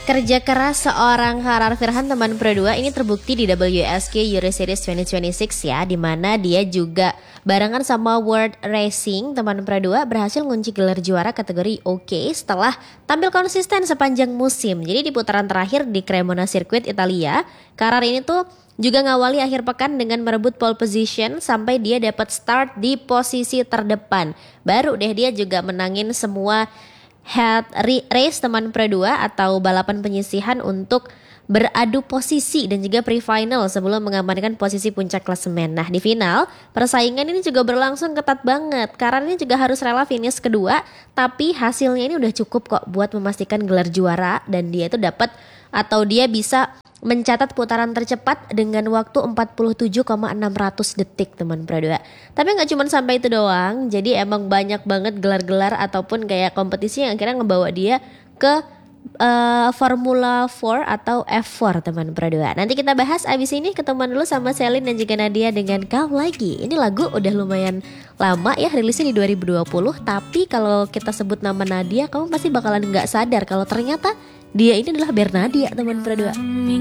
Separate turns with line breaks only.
Kerja keras seorang Harar Firhan teman Pro 2 ini terbukti di WSQ Euro Series 2026 ya, dimana dia juga barengan sama World Racing teman Pro 2 berhasil ngunci gelar juara kategori OK setelah tampil konsisten sepanjang musim. Jadi di putaran terakhir di Cremona Circuit Italia, Harar ini tuh juga ngawali akhir pekan dengan merebut pole position sampai dia dapat start di posisi terdepan. Baru deh dia juga menangin semua head race teman Pro 2 atau balapan penyisihan untuk beradu posisi dan juga pre-final sebelum mengamankan posisi puncak klasemen. Nah di final, persaingan ini juga berlangsung ketat banget karena ini juga harus rela finish kedua, tapi hasilnya ini udah cukup kok buat memastikan gelar juara dan dia itu dapat atau dia bisa mencatat putaran tercepat dengan waktu 47,600 detik teman Pro 2. Tapi gak cuma sampai itu doang, jadi emang banyak banget gelar-gelar ataupun kayak kompetisi yang akhirnya ngebawa dia ke Formula 4 atau F4 teman Pro 2. Nanti kita bahas abis ini, ketemuan dulu sama Selin dan juga Nadia dengan Kau Lagi. Ini lagu udah lumayan lama ya, rilisnya di 2020. Tapi kalau kita sebut nama Nadia, kamu pasti bakalan gak sadar kalau ternyata dia ini adalah Bernadia teman Pro 2.